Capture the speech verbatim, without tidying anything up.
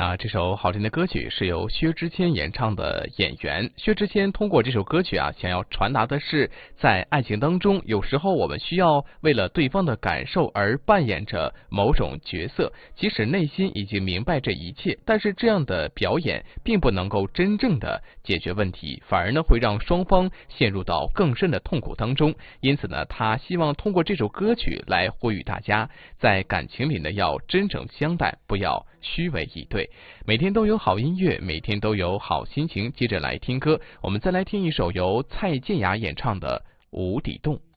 那这首好听的歌曲是由薛之谦演唱的《演员》。薛之谦通过这首歌曲啊，想要传达的是，在爱情当中，有时候我们需要为了对方的感受而扮演着某种角色，即使内心已经明白这一切，但是这样的表演并不能够真正的解决问题，反而呢会让双方陷入到更深的痛苦当中。因此呢，他希望通过这首歌曲来呼吁大家，在感情里呢要真诚相待，不要虚伪以对。每天都有好音乐，每天都有好心情。接着来听歌，我们再来听一首由蔡健雅演唱的《无底洞》。